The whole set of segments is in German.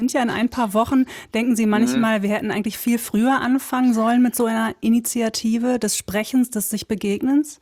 Sind ja in ein paar Wochen. Denken Sie Mhm. manchmal, wir hätten eigentlich viel früher anfangen sollen mit so einer Initiative des Sprechens, des sich Begegnens?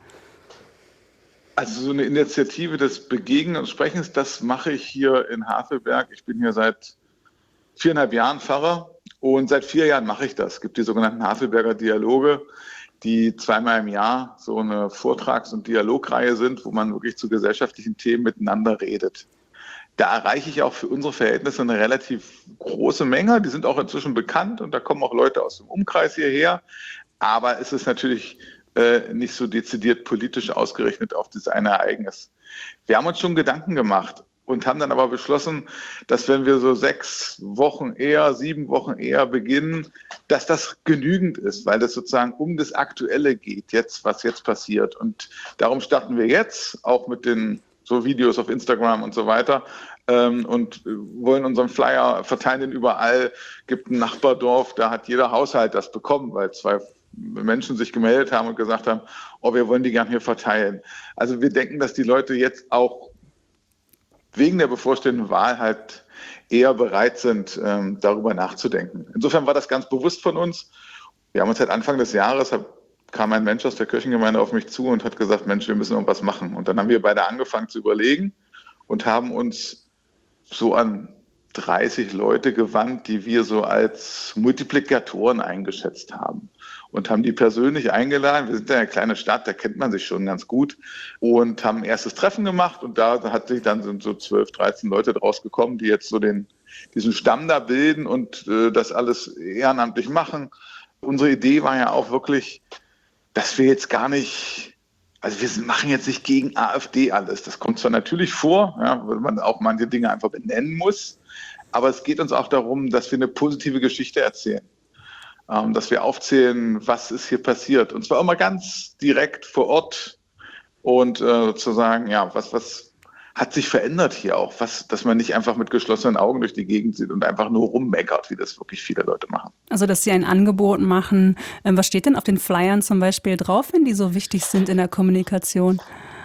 Also so eine Initiative des Begegnens und Sprechens, das mache ich hier in Havelberg. Ich bin hier seit 4,5 Jahren Pfarrer und seit 4 Jahren mache ich das. Es gibt die sogenannten Havelberger Dialoge, die zweimal im Jahr so eine Vortrags- und Dialogreihe sind, wo man wirklich zu gesellschaftlichen Themen miteinander redet. Da erreiche ich auch für unsere Verhältnisse eine relativ große Menge. Die sind auch inzwischen bekannt und da kommen auch Leute aus dem Umkreis hierher. Aber es ist natürlich nicht so dezidiert politisch ausgerichtet auf dieses eine Ereignis. Wir haben uns schon Gedanken gemacht und haben dann aber beschlossen, dass wenn wir so 6 Wochen eher, 7 Wochen eher beginnen, dass das genügend ist, weil das sozusagen um das Aktuelle geht, jetzt, was jetzt passiert. Und darum starten wir jetzt auch mit den so Videos auf Instagram und so weiter und wollen unseren Flyer verteilen den überall. Gibt ein Nachbardorf, da hat jeder Haushalt das bekommen, weil 2 Menschen sich gemeldet haben und gesagt haben, oh, wir wollen die gerne hier verteilen. Also wir denken, dass die Leute jetzt auch wegen der bevorstehenden Wahl halt eher bereit sind, darüber nachzudenken. Insofern war das ganz bewusst von uns. Wir haben uns seit Anfang des Jahres, kam ein Mensch aus der Kirchengemeinde auf mich zu und hat gesagt, Mensch, wir müssen irgendwas machen. Und dann haben wir beide angefangen zu überlegen und haben uns so an 30 Leute gewandt, die wir so als Multiplikatoren eingeschätzt haben und haben die persönlich eingeladen. Wir sind ja eine kleine Stadt, da kennt man sich schon ganz gut und haben ein erstes Treffen gemacht und da hat sich dann sind so 12, 13 Leute draus gekommen, die jetzt so diesen Stamm da bilden und das alles ehrenamtlich machen. Unsere Idee war ja auch wirklich, dass wir jetzt gar nicht, also wir machen jetzt nicht gegen AfD alles. Das kommt zwar natürlich vor, ja, weil man auch manche Dinge einfach benennen muss, aber es geht uns auch darum, dass wir eine positive Geschichte erzählen, dass wir aufzählen, was ist hier passiert. Und zwar immer ganz direkt vor Ort und zu sagen, ja, was hat sich verändert hier auch, dass man nicht einfach mit geschlossenen Augen durch die Gegend sieht und einfach nur rummeckert, wie das wirklich viele Leute machen. Also, dass Sie ein Angebot machen. Was steht denn auf den Flyern zum Beispiel drauf, wenn die so wichtig sind in der Kommunikation?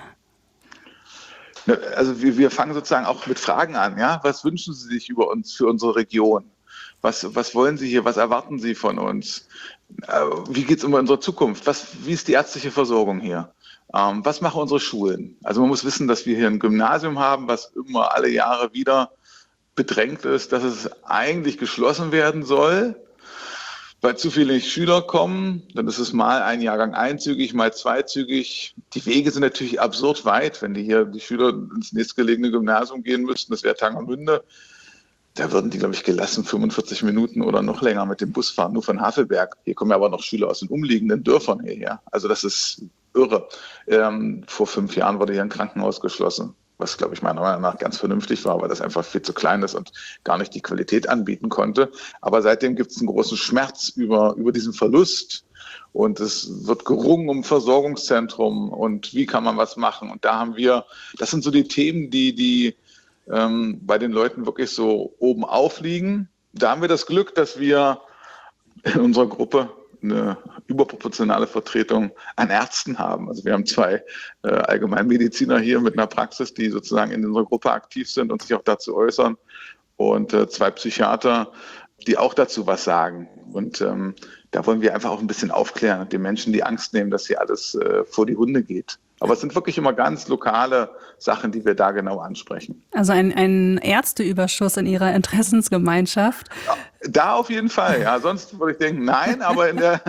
Also wir fangen sozusagen auch mit Fragen an, ja. Was wünschen Sie sich über uns für unsere Region? Was wollen Sie hier? Was erwarten Sie von uns? Wie geht es um unsere Zukunft? Wie ist die ärztliche Versorgung hier? Was machen unsere Schulen? Also man muss wissen, dass wir hier ein Gymnasium haben, was immer alle Jahre wieder bedrängt ist, dass es eigentlich geschlossen werden soll, weil zu viele Schüler kommen. Dann ist es mal ein Jahrgang einzügig, mal zweizügig. Die Wege sind natürlich absurd weit, wenn die Schüler ins nächstgelegene Gymnasium gehen müssten. Das wäre Tangermünde. Da würden die, glaube ich, gelassen 45 Minuten oder noch länger mit dem Bus fahren, nur von Havelberg. Hier kommen ja aber noch Schüler aus den umliegenden Dörfern hierher. Also das ist irre. Vor 5 Jahren wurde hier ein Krankenhaus geschlossen, was, glaube ich, meiner Meinung nach ganz vernünftig war, weil das einfach viel zu klein ist und gar nicht die Qualität anbieten konnte. Aber seitdem gibt es einen großen Schmerz über diesen Verlust. Und es wird gerungen um Versorgungszentrum und wie kann man was machen. Und da haben wir, das sind so die Themen, die bei den Leuten wirklich so oben aufliegen. Da haben wir das Glück, dass wir in unserer Gruppe eine überproportionale Vertretung an Ärzten haben. Also wir haben 2 Allgemeinmediziner hier mit einer Praxis, die sozusagen in unserer Gruppe aktiv sind und sich auch dazu äußern. Und 2 Psychiater, die auch dazu was sagen. Und da wollen wir einfach auch ein bisschen aufklären und den Menschen die Angst nehmen, dass hier alles vor die Hunde geht. Aber es sind wirklich immer ganz lokale Sachen, die wir da genau ansprechen. Also ein Ärzteüberschuss in Ihrer Interessensgemeinschaft. Da auf jeden Fall, ja. Sonst würde ich denken, nein, aber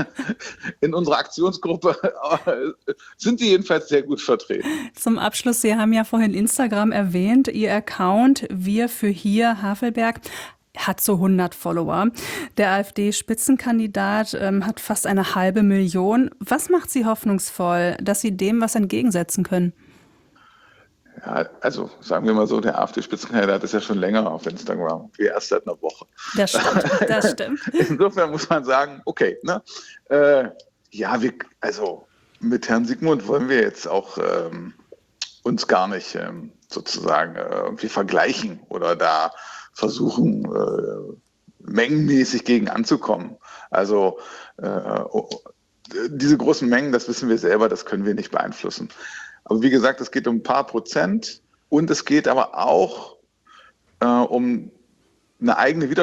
in unserer Aktionsgruppe sind die jedenfalls sehr gut vertreten. Zum Abschluss, Sie haben ja vorhin Instagram erwähnt, Ihr Account Wir für hier Havelberg hat so 100 Follower. Der AfD-Spitzenkandidat hat fast 500.000. Was macht Sie hoffnungsvoll, dass Sie dem was entgegensetzen können? Ja, also sagen wir mal so, der AfD-Spitzenkandidat ist ja schon länger auf Instagram, wie erst seit einer Woche. Das stimmt, das stimmt. Insofern muss man sagen, okay, ne? Ja, also mit Herrn Sigmund wollen wir jetzt auch uns gar nicht sozusagen irgendwie vergleichen oder da versuchen, mengenmäßig gegen anzukommen. Also diese großen Mengen, das wissen wir selber, das können wir nicht beeinflussen. Aber wie gesagt, es geht um ein paar Prozent und es geht aber auch um eine eigene Widerstandskraft.